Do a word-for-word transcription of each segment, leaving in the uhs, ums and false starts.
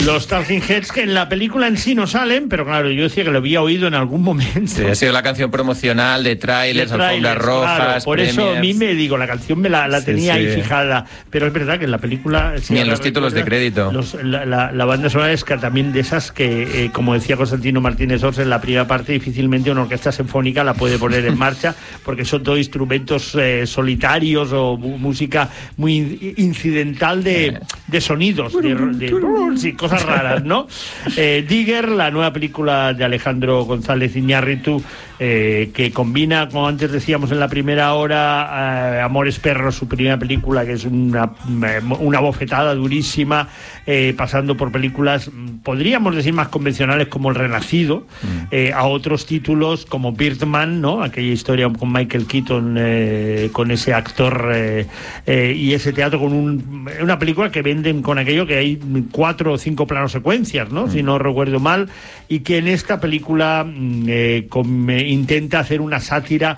Los Talking Heads, que en la película en sí no salen, pero claro, yo decía que lo había oído en algún momento. Sí, ha sido la canción promocional de trailers, alfombras rojas, claro, por premiers. eso a mí me digo, la canción me la, la Sí, tenía sí. ahí fijada, pero es verdad que en la película... Si Ni en los títulos de crédito. Los, la, la, la banda sonora es que también de esas que, eh, como decía Constantino Martínez Ors, en la primera parte difícilmente una orquesta sinfónica la puede poner en marcha, porque son todos instrumentos eh, solitarios o música muy incidental de, de sonidos, de, de, de cosas raras, ¿no? Eh, Digger, la nueva película de Alejandro González Iñárritu, eh, que combina, como antes decíamos en la primera hora, eh, Amores Perros, su primera película, que es una, una bofetada durísima, eh, pasando por películas, podríamos decir, más convencionales como El Renacido, mm. eh, a otros títulos como Birdman, ¿no? Aquella historia con Michael Keaton, eh, con ese actor eh, eh, y ese teatro, con un, una película que venden con aquello que hay cuatro o cinco planos secuencias, ¿no? Mm. Si no recuerdo mal, y que en esta película eh, con, eh, intenta hacer una sátira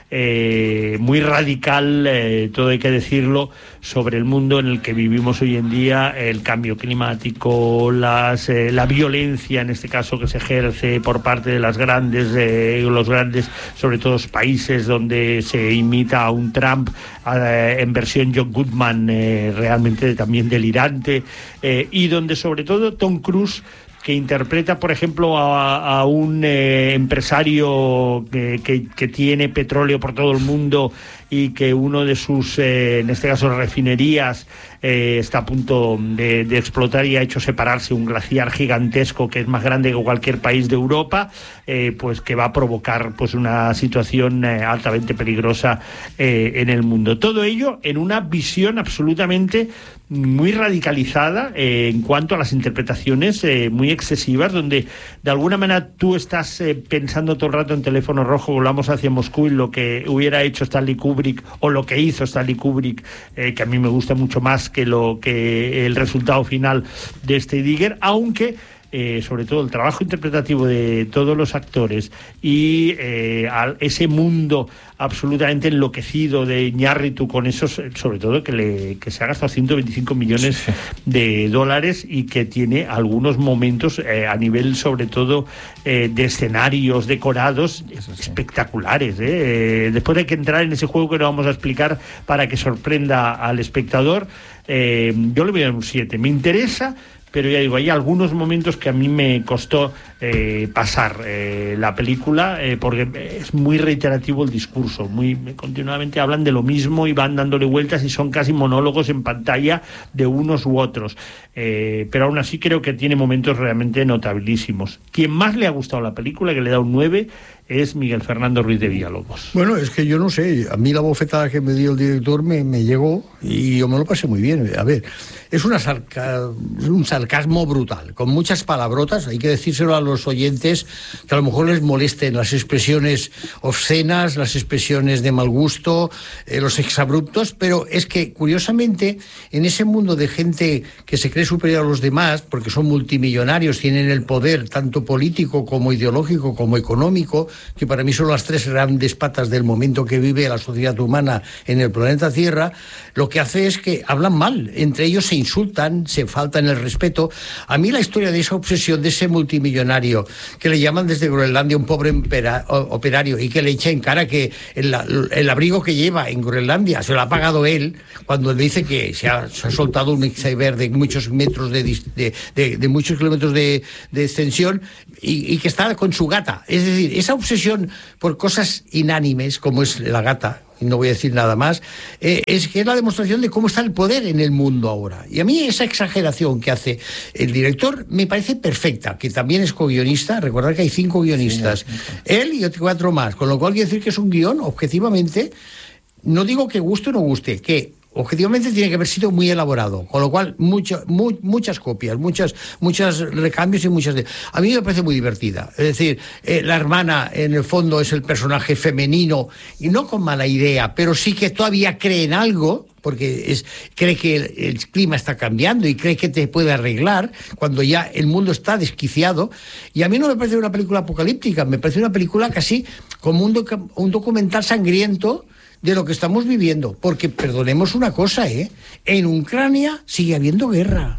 Eh, muy radical, eh, todo hay que decirlo, sobre el mundo en el que vivimos hoy en día, el cambio climático, las, eh, la violencia en este caso que se ejerce por parte de las grandes, eh, los grandes, sobre todo países donde se imita a un Trump eh, en versión John Goodman, eh, realmente también delirante, eh, y donde sobre todo Tom Cruise, que interpreta, por ejemplo, a, a un eh, empresario que, que, que tiene petróleo por todo el mundo y que uno de sus, eh, en este caso, refinerías eh, está a punto de, de explotar y ha hecho separarse un glaciar gigantesco que es más grande que cualquier país de Europa, eh, pues que va a provocar pues una situación eh, altamente peligrosa eh, en el mundo. Todo ello en una visión absolutamente muy radicalizada eh, en cuanto a las interpretaciones eh, muy excesivas, donde de alguna manera tú estás eh, pensando todo el rato en Teléfono Rojo, volamos hacia Moscú, y lo que hubiera hecho Stanley Kubrick o lo que hizo Stanley Kubrick, eh, que a mí me gusta mucho más que lo que el resultado final de este Digger, aunque Eh, sobre todo el trabajo interpretativo de todos los actores y eh, a ese mundo absolutamente enloquecido de Iñárritu, con esos, sobre todo que, le, que se ha gastado ciento veinticinco millones de dólares y que tiene algunos momentos eh, a nivel sobre todo eh, de escenarios decorados sí. espectaculares, ¿eh? Eh, después hay que entrar en ese juego que no vamos a explicar para que sorprenda al espectador. eh, yo le voy a dar un siete, me interesa, pero ya digo, hay algunos momentos que a mí me costó eh, pasar eh, la película, eh, porque es muy reiterativo el discurso, muy continuamente hablan de lo mismo y van dándole vueltas y son casi monólogos en pantalla de unos u otros, eh, pero aún así creo que tiene momentos realmente notabilísimos. Quien más le ha gustado la película, que le da un nueve, es Miguel Fernando Ruiz de Villalobos. Bueno, es que yo no sé, a mí la bofetada que me dio el director me, me llegó y yo me lo pasé muy bien. A ver, es una sarca, un sarcasmo brutal, con muchas palabrotas, hay que decírselo a los oyentes, que a lo mejor les molesten las expresiones obscenas, las expresiones de mal gusto, eh, los exabruptos, pero es que, curiosamente, en ese mundo de gente que se cree superior a los demás, porque son multimillonarios, tienen el poder tanto político como ideológico como económico, que para mí son las tres grandes patas del momento que vive la sociedad humana en el planeta Tierra, lo que hace es que hablan mal, entre ellos se insultan, se faltan el respeto. A mí la historia de esa obsesión de ese multimillonario que le llaman desde Groenlandia un pobre opera, operario y que le echa en cara que el, el abrigo que lleva en Groenlandia se lo ha pagado él, cuando le dice que se ha, se ha soltado un iceberg de muchos metros de, de, de, de muchos kilómetros de, de extensión y, y que está con su gata. Es decir, esa obsesión por cosas inánimes como es la gata, y no voy a decir nada más, eh, es que es la demostración de cómo está el poder en el mundo ahora. Y a mí esa exageración que hace el director me parece perfecta, que también es co-guionista. Recordad que hay cinco guionistas, sí, sí, sí. Él y otros cuatro más, con lo cual quiere decir que es un guión, objetivamente, no digo que guste o no guste, que objetivamente tiene que haber sido muy elaborado, con lo cual mucho, muy, muchas copias, muchas, muchos recambios y muchas de... A mí me parece muy divertida. Es decir, eh, la hermana en el fondo es el personaje femenino y no con mala idea, pero sí que todavía cree en algo, porque es, cree que el, el clima está cambiando y cree que te puede arreglar cuando ya el mundo está desquiciado. Y a mí no me parece una película apocalíptica, me parece una película casi como un, doc- un documental sangriento de lo que estamos viviendo, porque perdonemos una cosa, ¿eh? En Ucrania sigue habiendo guerra.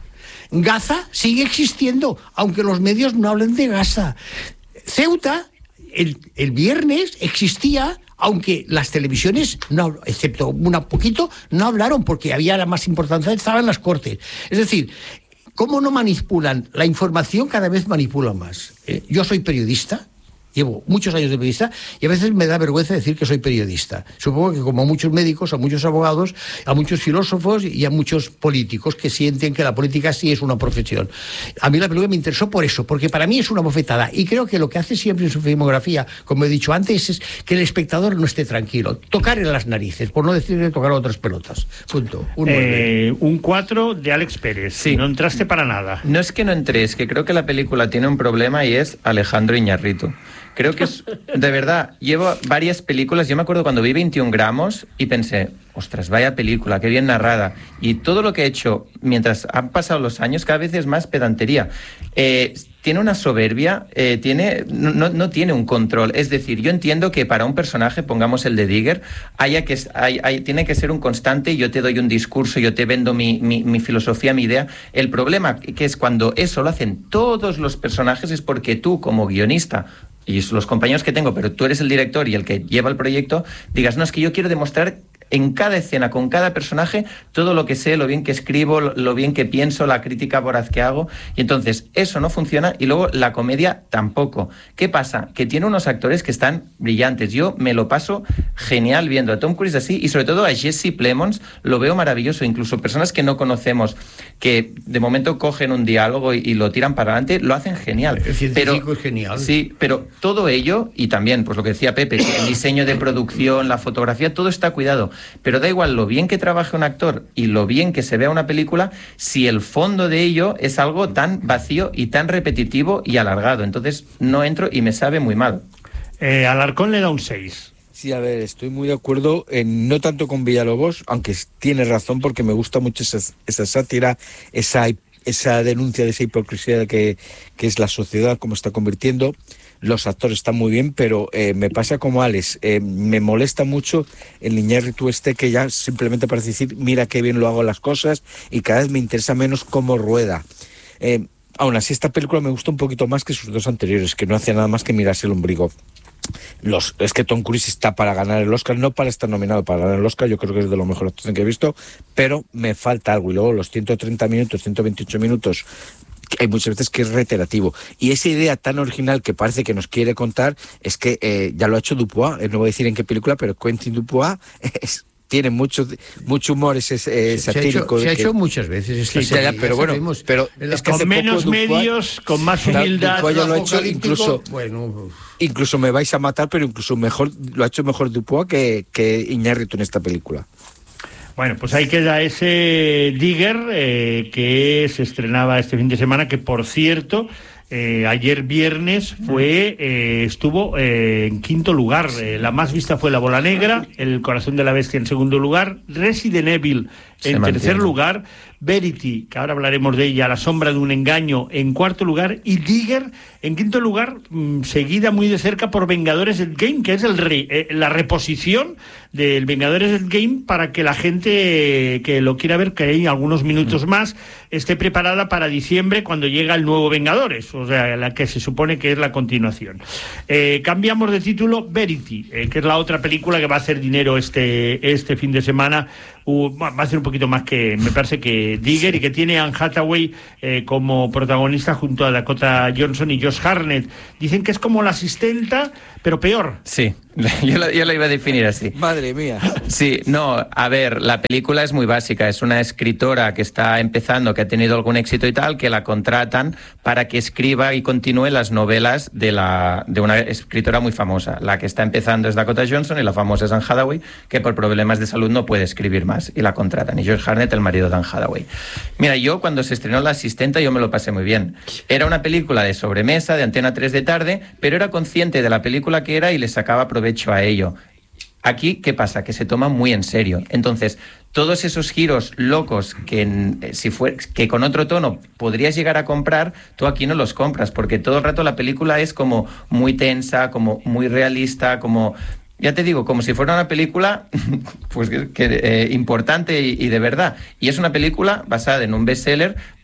Gaza sigue existiendo, aunque los medios no hablen de Gaza. Ceuta, el, el viernes existía, aunque las televisiones, no, excepto una poquito, no hablaron porque había la más importancia, estaban las Cortes. Es decir, ¿cómo no manipulan? La información cada vez manipula más. ¿Eh? Yo soy periodista, llevo muchos años de periodista y a veces me da vergüenza decir que soy periodista. Supongo que como a muchos médicos, a muchos abogados, a muchos filósofos y a muchos políticos que sienten que la política sí es una profesión. A mí la película me interesó por eso, porque para mí es una bofetada y creo que lo que hace siempre en su filmografía, como he dicho antes, es que el espectador no esté tranquilo. Tocar en las narices, por no decirle tocar a otras pelotas. Punto. Un, eh, un cuatro de Alex Pérez. Sí. No entraste para nada. No es que no entré, es que creo que la película tiene un problema y es Alejandro Iñárritu. Creo que es, de verdad, llevo varias películas. Yo me acuerdo cuando vi veintiún gramos y pensé, ostras, vaya película, qué bien narrada. Y todo lo que he hecho mientras han pasado los años cada vez es más pedantería. Eh, tiene una soberbia, eh, tiene, no, no tiene un control. Es decir, yo entiendo que para un personaje, pongamos el de Digger, haya que, hay, hay, tiene que ser un constante y yo te doy un discurso, yo te vendo mi, mi, mi filosofía, mi idea. El problema que es cuando eso lo hacen todos los personajes es porque tú, como guionista, y los compañeros que tengo, pero tú eres el director y el que lleva el proyecto, digas, no, es que yo quiero demostrar en cada escena, con cada personaje, todo lo que sé, lo bien que escribo, lo bien que pienso, la crítica voraz que hago, y entonces eso no funciona, y luego la comedia tampoco. ¿Qué pasa? Que tiene unos actores que están brillantes. Yo me lo paso genial viendo a Tom Cruise así, y sobre todo a Jesse Plemons, lo veo maravilloso, incluso personas que no conocemos, que de momento cogen un diálogo y, y lo tiran para adelante, lo hacen genial. El científico pero, es genial. Sí, pero todo ello, y también, pues lo que decía Pepe, el diseño de producción, la fotografía, todo está cuidado. Pero da igual lo bien que trabaje un actor y lo bien que se vea una película, si el fondo de ello es algo tan vacío y tan repetitivo y alargado. Entonces no entro y me sabe muy mal. Eh, Alarcón le da un seis. Sí, a ver, estoy muy de acuerdo, en, no tanto con Villalobos, aunque tiene razón porque me gusta mucho esa, esa sátira, esa, esa denuncia de esa hipocresía que, que es la sociedad, cómo está convirtiendo. Los actores están muy bien, pero eh, me pasa como Alex, eh, me molesta mucho el Iñárritu este que ya simplemente parece decir, mira qué bien lo hago las cosas, y cada vez me interesa menos cómo rueda. Eh, aún así, esta película me gusta un poquito más que sus dos anteriores, que no hacía nada más que mirarse el ombligo. Los, es que Tom Cruise está para ganar el Oscar, no para estar nominado, para ganar el Oscar. Yo creo que es de lo mejor que he visto, pero me falta algo. Y luego los ciento treinta minutos, ciento veintiocho minutos, hay muchas veces que es reiterativo. Y esa idea tan original que parece que nos quiere contar es que eh, ya lo ha hecho Dupuis, eh, no voy a decir en qué película, pero Quentin Dupuis es, tiene mucho mucho humor, ese eh, satírico. Se ha hecho, se ha que, hecho muchas veces esta sí, serie, ya, pero bueno, sabemos, pero es que con menos Dupuis, medios, con más humildad. Dupuis ya lo ha hecho incluso, bueno, incluso me vais a matar, pero incluso mejor lo ha hecho mejor Dupuis que, que Iñárritu en esta película. Bueno, pues ahí queda ese Digger eh, que se estrenaba este fin de semana, que por cierto, eh, ayer viernes fue eh, estuvo eh, en quinto lugar. Eh, la más vista fue La Bola Negra, El Corazón de la Bestia en segundo lugar, Resident Evil en tercer lugar, Verity, que ahora hablaremos de ella, La Sombra de un Engaño en cuarto lugar, y Digger en quinto lugar, mmm, seguida muy de cerca por Vengadores Endgame, que es el re, eh, la reposición del Vengadores Endgame, para que la gente que lo quiera ver, que hay algunos minutos mm. más, esté preparada para diciembre, cuando llega el nuevo Vengadores, o sea, la que se supone que es la continuación. Eh, cambiamos de título, Verity, eh, que es la otra película que va a hacer dinero este, este fin de semana. Uh, va a ser un poquito más que, me parece, que Digger, y que tiene a Anne Hathaway eh, como protagonista junto a Dakota Johnson y Josh Hartnett. Dicen que es como la asistenta, pero peor. Sí, yo la, yo la iba a definir así. Madre mía. Sí, no, a ver, la película es muy básica. Es una escritora que está empezando, que ha tenido algún éxito y tal, que la contratan para que escriba y continúe las novelas de, la, de una escritora muy famosa. La que está empezando es Dakota Johnson y la famosa es Anne Hathaway, que por problemas de salud no puede escribir más, y la contratan. Y Josh Hartnett, el marido de Anne Hathaway. Mira, yo cuando se estrenó La Asistenta, yo me lo pasé muy bien. Era una película de sobremesa, de Antena tres de tarde, pero era consciente de la película que era y le sacaba provecho a ello. Aquí, ¿qué pasa? Que se toma muy en serio. Entonces, todos esos giros locos que, si fue, que con otro tono podrías llegar a comprar, tú aquí no los compras, porque todo el rato la película es como muy tensa, como muy realista, como... Ya te digo, como si fuera una película pues que, que, eh, importante y, y de verdad. Y es una película basada en un bestseller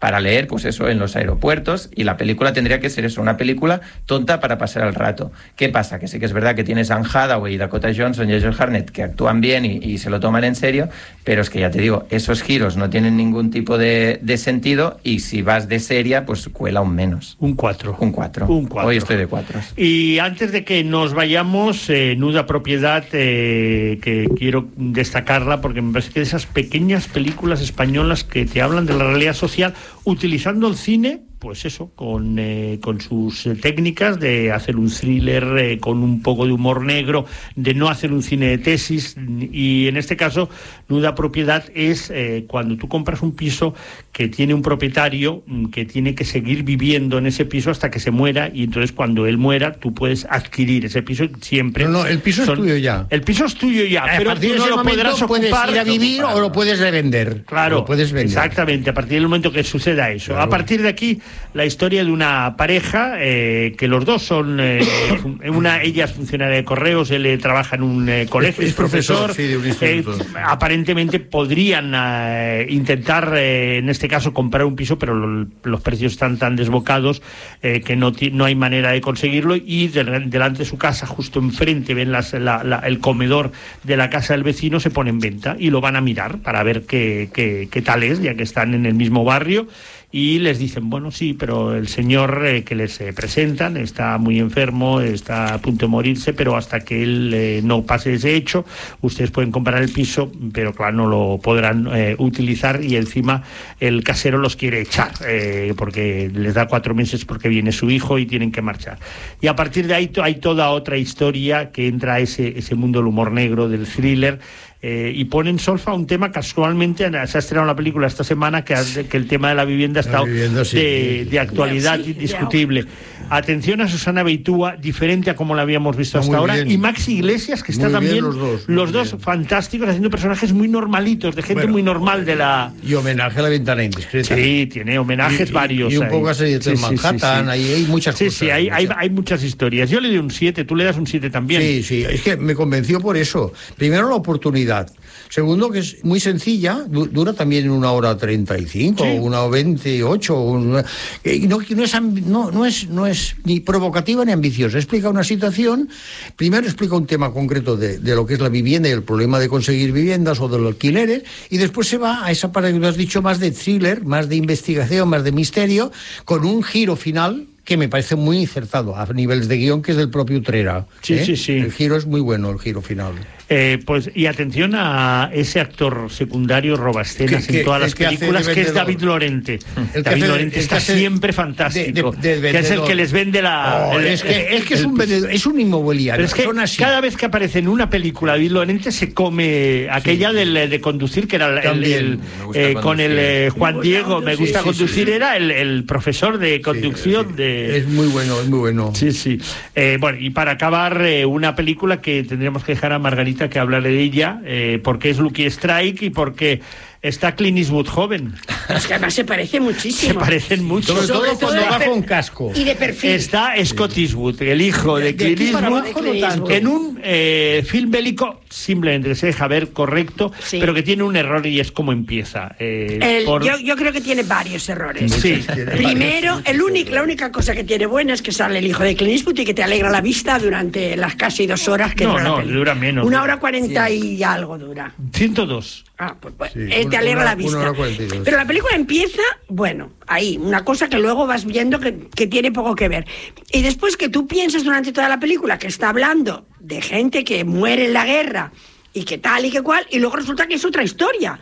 para leer, pues eso, en los aeropuertos, y la película tendría que ser eso, una película tonta para pasar el rato. ¿Qué pasa? Que sí que es verdad que tienes Anne Hathaway, Dakota Johnson y Joel Hartnett que actúan bien y, y se lo toman en serio, pero es que ya te digo, esos giros no tienen ningún tipo de, de sentido, y si vas de seria, pues cuela un menos. Un cuatro. Un cuatro. Un cuatro. Hoy estoy de cuatros. Y antes de que nos vayamos, eh, Nuda Propiedad, eh, que quiero destacarla porque me parece que de esas pequeñas películas españolas que te hablan de la realidad social, utilizando el cine, pues eso, con, eh, con sus eh, técnicas de hacer un thriller eh, con un poco de humor negro, de no hacer un cine de tesis, y en este caso, Nuda Propiedad es eh, cuando tú compras un piso que tiene un propietario que tiene que seguir viviendo en ese piso hasta que se muera, y entonces cuando él muera, tú puedes adquirir ese piso siempre. No, no, el piso son, es tuyo ya. El piso es tuyo ya, a pero partir tú de no ese lo podrás puedes ocupar, ir a vivir o lo puedes revender. Claro, lo puedes vender. Exactamente, a partir del momento que suceda eso. Claro. A partir de aquí, la historia de una pareja eh, que los dos son eh, una ella es funcionaria de correos, él eh, trabaja en un eh, colegio, es, es profesor, profesor sí, de un instituto. Eh, aparentemente podrían eh, intentar eh, en este caso comprar un piso, pero lo, los precios están tan desbocados eh, que no, no hay manera de conseguirlo, y de, delante de su casa, justo enfrente, ven las, la, la, el comedor de la casa del vecino, se pone en venta y lo van a mirar para ver qué, qué, qué tal es, ya que están en el mismo barrio. Y les dicen, bueno, sí, pero el señor eh, que les eh, presentan está muy enfermo, está a punto de morirse, pero hasta que él eh, no pase ese hecho, ustedes pueden comprar el piso, pero claro, no lo podrán eh, utilizar, y encima el casero los quiere echar, eh, porque les da cuatro meses porque viene su hijo y tienen que marchar. Y a partir de ahí to- hay toda otra historia que entra a ese, ese mundo del humor negro, del thriller, Eh, y pone en solfa un tema casualmente, se ha estrenado la película esta semana, que, que el tema de la vivienda ha estado vivienda, sí. de, de actualidad sí, indiscutible. Atención a Susana Beitúa, diferente a como la habíamos visto hasta ahora, bien. Y Maxi Iglesias, que está muy también, los dos, los dos fantásticos, haciendo personajes muy normalitos, de gente bueno, muy normal de la... Y homenaje a La Ventana Indiscreta. Sí, tiene homenajes y, varios. Y un poco a de sí, Manhattan, sí, sí. Ahí hay muchas sí, cosas. Sí, sí, hay, muchas. Hay, hay muchas historias. Yo le doy un siete, tú le das un siete también. Sí, sí, es que me convenció por eso. Primero, la oportunidad. Segundo, que es muy sencilla, du- dura también una hora treinta y cinco, sí. una veintiocho, una, eh, no, no, es, no, no, es, no es ni provocativa ni ambiciosa. Explica una situación, primero explica un tema concreto de, de lo que es la vivienda y el problema de conseguir viviendas o de los alquileres, y después se va a esa parte que tú has dicho, más de thriller, más de investigación, más de misterio, con un giro final que me parece muy acertado a niveles de guión, que es del propio Utrera. Sí, ¿eh? sí, sí. El giro es muy bueno, el giro final. Eh, pues y atención a ese actor secundario robascenas en todas las películas, que es David Lorente. El David Lorente está siempre fantástico, de, de, de que es el que les vende la... Oh, el, es que es, que es un vendedor, es un inmobiliario. Pero es que cada vez que aparece en una película David Lorente se come aquella sí. del, de conducir, que era el, el, el eh, con el eh, Juan Diego, me gusta sí, conducir, sí, sí. Era el, el profesor de conducción sí, de... Es muy bueno, es muy bueno. Sí, sí. Eh, bueno, y para acabar, eh, una película que tendríamos que dejar a Margarita que hablarle de ella, eh, porque es Lucky Strike y porque está Clint Eastwood joven. Es que además se parece muchísimo. Se parecen mucho. Sobre, Sobre todo cuando va con casco. Y de perfil. Está Scott Eastwood, el hijo de, de Clint Eastwood, en un eh, film bélico simplemente que se deja ver correcto, sí. pero que tiene un error, y es como empieza. Eh, el, por... yo, yo creo que tiene varios errores. Sí. Primero, el único, la única cosa que tiene buena es que sale el hijo de Clint Eastwood y que te alegra la vista durante las casi dos horas que no, dura no, la película. Dura menos. Una hora cuarenta sí. y algo dura. ciento dos. Ah, pues, pues sí, eh, te alegra una, la vista. Pero la película empieza, bueno, ahí, una cosa que luego vas viendo que, que tiene poco que ver. Y después que tú piensas durante toda la película que está hablando de gente que muere en la guerra y que tal y que cual, y luego resulta que es otra historia.